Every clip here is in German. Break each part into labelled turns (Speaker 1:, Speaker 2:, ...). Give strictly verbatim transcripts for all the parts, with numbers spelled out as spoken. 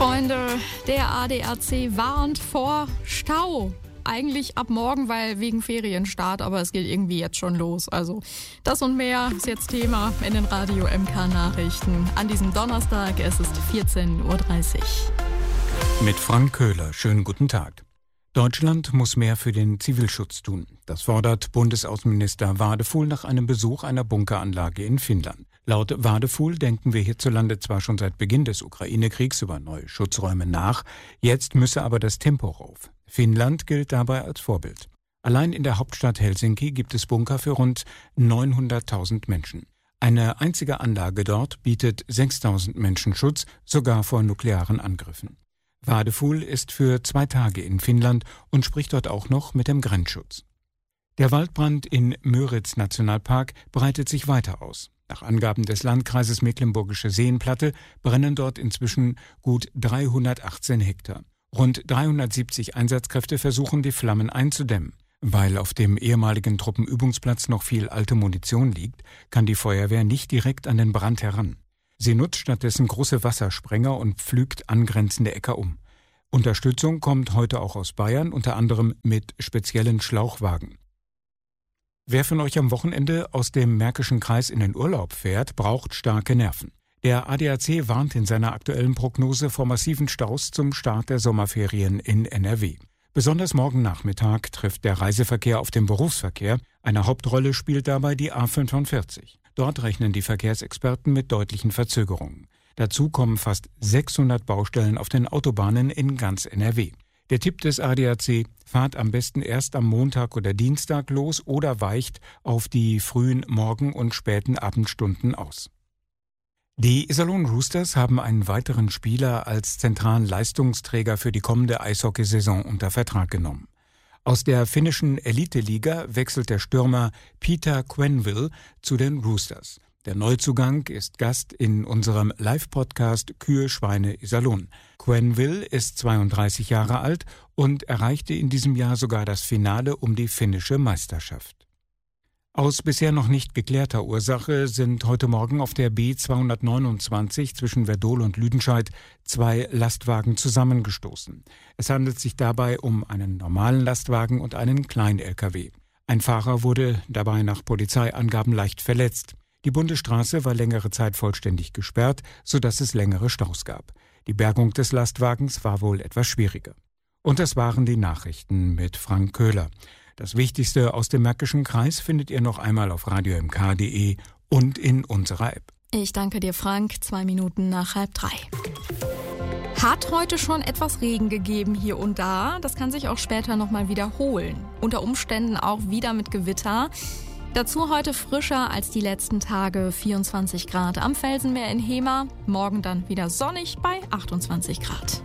Speaker 1: Freunde, der A D A C warnt vor Stau. Eigentlich ab morgen, weil wegen Ferienstart, aber es geht irgendwie jetzt schon los. Also das und mehr ist jetzt Thema in den Radio M K Nachrichten an diesem Donnerstag. Es ist vierzehn Uhr dreißig.
Speaker 2: Mit Frank Köhler. Schönen guten Tag. Deutschland muss mehr für den Zivilschutz tun. Das fordert Bundesaußenminister Wadefuhl nach einem Besuch einer Bunkeranlage in Finnland. Laut Wadefuhl denken wir hierzulande zwar schon seit Beginn des Ukraine-Kriegs über neue Schutzräume nach, jetzt müsse aber das Tempo rauf. Finnland gilt dabei als Vorbild. Allein in der Hauptstadt Helsinki gibt es Bunker für rund neunhunderttausend Menschen. Eine einzige Anlage dort bietet sechstausend Menschen Schutz, sogar vor nuklearen Angriffen. Wadefuhl ist für zwei Tage in Finnland und spricht dort auch noch mit dem Grenzschutz. Der Waldbrand in Müritz-Nationalpark breitet sich weiter aus. Nach Angaben des Landkreises Mecklenburgische Seenplatte brennen dort inzwischen gut dreihundertachtzehn Hektar. Rund dreihundertsiebzig Einsatzkräfte versuchen, die Flammen einzudämmen. Weil auf dem ehemaligen Truppenübungsplatz noch viel alte Munition liegt, kann die Feuerwehr nicht direkt an den Brand heran. Sie nutzt stattdessen große Wassersprenger und pflügt angrenzende Äcker um. Unterstützung kommt heute auch aus Bayern, unter anderem mit speziellen Schlauchwagen. Wer von euch am Wochenende aus dem Märkischen Kreis in den Urlaub fährt, braucht starke Nerven. Der A D A C warnt in seiner aktuellen Prognose vor massiven Staus zum Start der Sommerferien in N R W. Besonders morgen Nachmittag trifft der Reiseverkehr auf den Berufsverkehr. Eine Hauptrolle spielt dabei die A fünfundvierzig. Dort rechnen die Verkehrsexperten mit deutlichen Verzögerungen. Dazu kommen fast sechshundert Baustellen auf den Autobahnen in ganz N R W. Der Tipp des A D A C: Fahrt am besten erst am Montag oder Dienstag los oder weicht auf die frühen Morgen- und späten Abendstunden aus. Die Iserlohn Roosters haben einen weiteren Spieler als zentralen Leistungsträger für die kommende Eishockeysaison unter Vertrag genommen. Aus der finnischen Elite-Liga wechselt der Stürmer Peter Quenneville zu den Roosters. Der Neuzugang ist Gast in unserem Live-Podcast Kühe, Schweine, Iserlohn. Quenneville ist zweiunddreißig Jahre alt und erreichte in diesem Jahr sogar das Finale um die finnische Meisterschaft. Aus bisher noch nicht geklärter Ursache sind heute Morgen auf der B zweihundertneunundzwanzig zwischen Werdohl und Lüdenscheid zwei Lastwagen zusammengestoßen. Es handelt sich dabei um einen normalen Lastwagen und einen Klein-L K W. Ein Fahrer wurde dabei nach Polizeiangaben leicht verletzt. Die Bundesstraße war längere Zeit vollständig gesperrt, sodass es längere Staus gab. Die Bergung des Lastwagens war wohl etwas schwieriger. Und das waren die Nachrichten mit Frank Köhler. Das Wichtigste aus dem Märkischen Kreis findet ihr noch einmal auf radio m k punkt d e und in unserer App.
Speaker 1: Ich danke dir, Frank. Zwei Minuten nach halb drei. Hat heute schon etwas Regen gegeben hier und da. Das kann sich auch später nochmal wiederholen. Unter Umständen auch wieder mit Gewitter. Dazu heute frischer als die letzten Tage, vierundzwanzig Grad am Felsenmeer in Hemer. Morgen dann wieder sonnig bei achtundzwanzig Grad.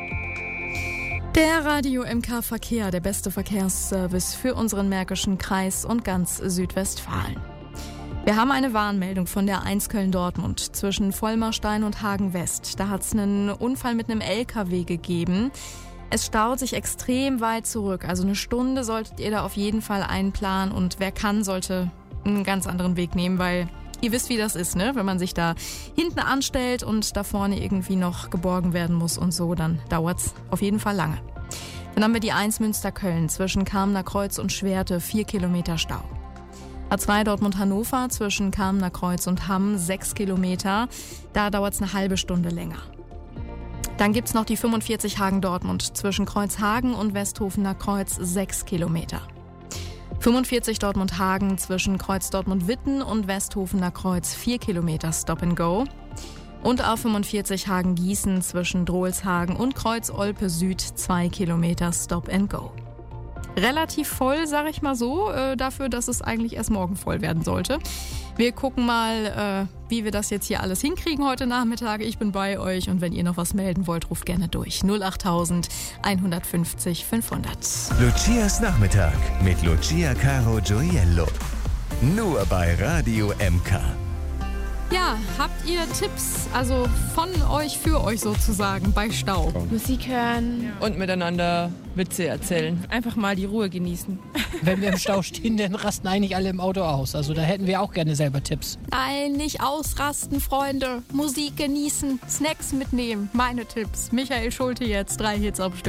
Speaker 1: Der Radio M K Verkehr, der beste Verkehrsservice für unseren Märkischen Kreis und ganz Südwestfalen. Wir haben eine Warnmeldung von der eins Köln-Dortmund zwischen Vollmerstein und Hagen-West. Da hat es einen Unfall mit einem L K W gegeben. Es staut sich extrem weit zurück. Also eine Stunde solltet ihr da auf jeden Fall einplanen und wer kann, sollte einen ganz anderen Weg nehmen, weil ihr wisst, wie das ist, ne? Wenn man sich da hinten anstellt und da vorne irgendwie noch geborgen werden muss und so, dann dauert's auf jeden Fall lange. Dann haben wir die eins Münster-Köln zwischen Kamener Kreuz und Schwerte, vier Kilometer Stau. A zwei Dortmund-Hannover zwischen Kamener Kreuz und Hamm, sechs Kilometer. Da dauert's eine halbe Stunde länger. Dann gibt's noch die fünfundvierzig Hagen-Dortmund zwischen Kreuzhagen und Westhofener Kreuz, sechs Kilometer. fünfundvierzig Dortmund-Hagen zwischen Kreuz Dortmund-Witten und Westhofener Kreuz, vier Kilometer Stop and Go. Und auf fünfundvierzig Hagen-Gießen zwischen Drohlshagen und Kreuz Olpe Süd, zwei Kilometer Stop and Go. Relativ voll, sag ich mal so, äh, dafür, dass es eigentlich erst morgen voll werden sollte. Wir gucken mal, äh, wie wir das jetzt hier alles hinkriegen heute Nachmittag. Ich bin bei euch und wenn ihr noch was melden wollt, ruft gerne durch. null acht tausend einhundertfünfzig fünfhundert.
Speaker 3: Lucias Nachmittag mit Lucia Caro Gioiello. Nur bei Radio M K.
Speaker 1: Ja, habt ihr Tipps, also von euch für euch sozusagen, bei Stau?
Speaker 4: Musik hören
Speaker 5: und miteinander Witze erzählen.
Speaker 4: Einfach mal die Ruhe genießen.
Speaker 6: Wenn wir im Stau stehen, dann rasten eigentlich alle im Auto aus. Also da hätten wir auch gerne selber Tipps.
Speaker 1: Nein, nicht ausrasten, Freunde. Musik genießen, Snacks mitnehmen. Meine Tipps. Michael Schulte jetzt, drei Hits am Stück.